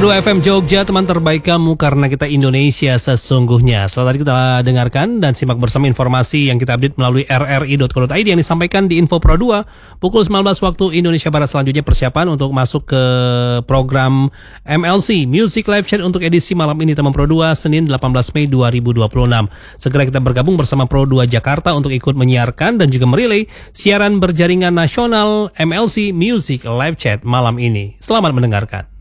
102 FM Jogja, teman terbaik kamu karena kita Indonesia sesungguhnya. Setelah tadi kita dengarkan dan simak bersama informasi yang kita update melalui rri.co.id yang disampaikan di Info Pro 2 pukul 19 waktu Indonesia Barat. Selanjutnya persiapan untuk masuk ke program MLC Music Live Chat untuk edisi malam ini teman Pro 2 Senin 18 Mei 2026. Segera kita bergabung bersama Pro 2 Jakarta untuk ikut menyiarkan dan juga merelay siaran berjaringan nasional MLC Music Live Chat malam ini. Selamat mendengarkan.